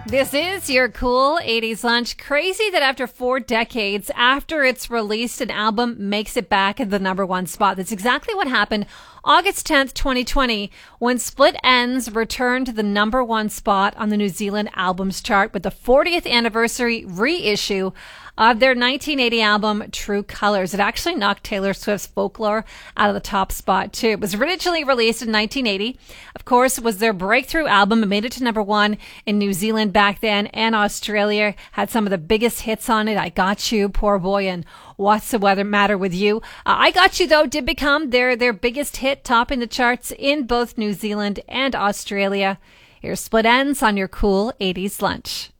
This is your cool 80s lunch. Crazy that after 4 decades after it's released, an album makes it back in the number one spot. That's exactly what happened August 10th, 2020, when Split Enz returned to the number one spot on the New Zealand albums chart with the 40th anniversary reissue of their 1980 album, True Colors. It actually knocked Taylor Swift's Folklore out of the top spot, too. It was originally released in 1980. Of course, it was their breakthrough album. It made it to number one in New Zealand back then, and Australia had some of the biggest hits on it. I Got You, Poor Boy, and What's the Weather Matter with You. I Got You, though, did become their biggest hit, topping the charts in both New Zealand and Australia. Here's Split Enz on your cool 80s lunch.